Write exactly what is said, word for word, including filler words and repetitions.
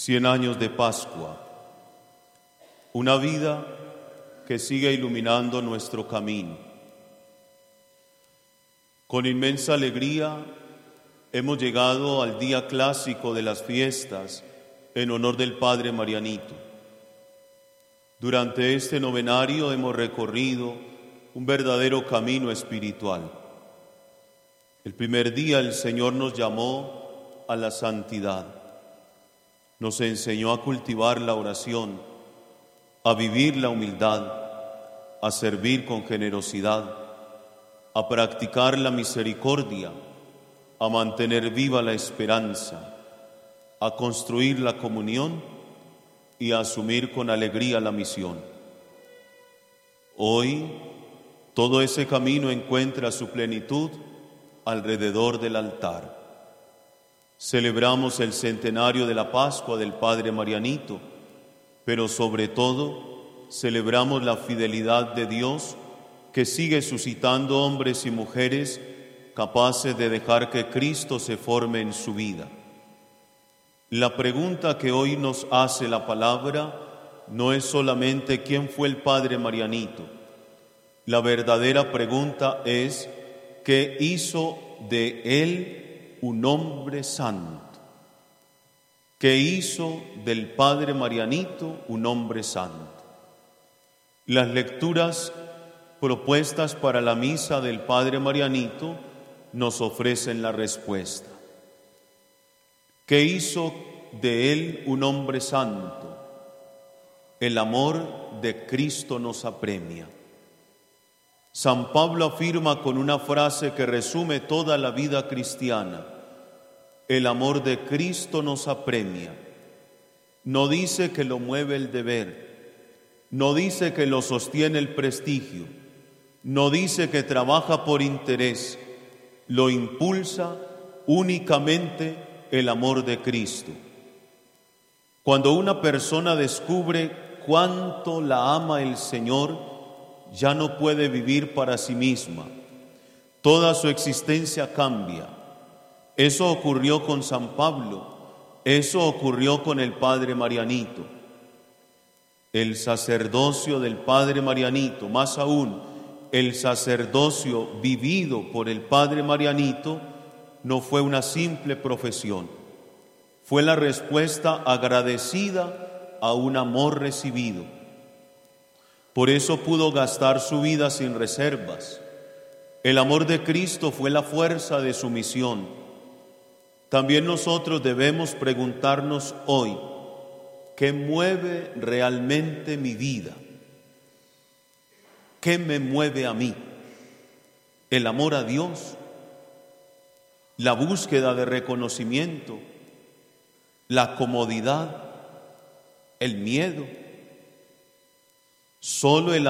Cien años de Pascua, una vida que sigue iluminando nuestro camino. Con inmensa alegría hemos llegado al día clásico de las fiestas en honor del Padre Marianito. Durante este novenario hemos recorrido un verdadero camino espiritual. El primer día el Señor nos llamó a la santidad. Nos enseñó a cultivar la oración, a vivir la humildad, a servir con generosidad, a practicar la misericordia, a mantener viva la esperanza, a construir la comunión y a asumir con alegría la misión. Hoy, todo ese camino encuentra su plenitud alrededor del altar. Celebramos el centenario de la Pascua del Padre Marianito, pero sobre todo celebramos la fidelidad de Dios que sigue suscitando hombres y mujeres capaces de dejar que Cristo se forme en su vida. La pregunta que hoy nos hace la palabra no es solamente quién fue el Padre Marianito. La verdadera pregunta es ¿qué hizo de él un hombre santo? ¿Qué hizo del Padre Marianito un hombre santo? Las lecturas propuestas para la misa del Padre Marianito nos ofrecen la respuesta. ¿Qué hizo de él un hombre santo? El amor de Cristo nos apremia. San Pablo afirma con una frase que resume toda la vida cristiana: el amor de Cristo nos apremia. No dice que lo mueve el deber, no dice que lo sostiene el prestigio, no dice que trabaja por interés, lo impulsa únicamente el amor de Cristo. Cuando una persona descubre cuánto la ama el Señor, ya no puede vivir para sí misma. Toda su existencia cambia. Eso ocurrió con San Pablo, eso ocurrió con el Padre Marianito. El sacerdocio del Padre Marianito, más aún, el sacerdocio vivido por el Padre Marianito, no fue una simple profesión, fue la respuesta agradecida a un amor recibido. Por eso pudo gastar su vida sin reservas. El amor de Cristo fue la fuerza de su misión. También nosotros debemos preguntarnos hoy, ¿qué mueve realmente mi vida? ¿Qué me mueve a mí? ¿El amor a Dios? ¿La búsqueda de reconocimiento? ¿La comodidad? ¿El miedo? Solo el